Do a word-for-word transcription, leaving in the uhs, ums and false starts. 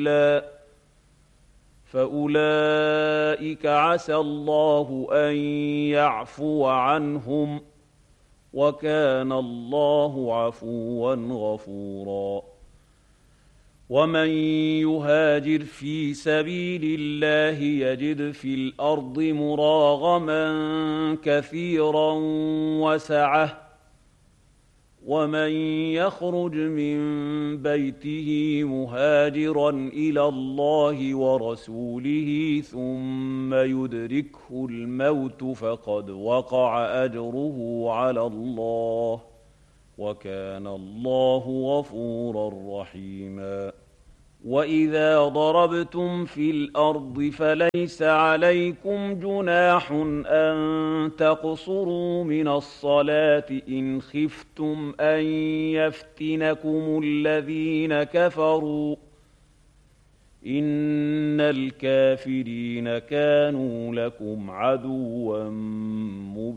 فأولئك عسى الله أن يعفو عنهم، وكان الله عفوا غفورا. ومن يهاجر في سبيل الله يجد في الأرض مراغما كثيرا وسعة، ومن يخرج من بيته مهاجرا إلى الله ورسوله ثم يدركه الموت فقد وقع أجره على الله، وكان الله غفورا رحيما. وإذا ضربتم في الأرض فليس عليكم جناح أن تقصروا من الصلاة إن خفتم أن يفتنكم الذين كفروا، إن الكافرين كانوا لكم عدوا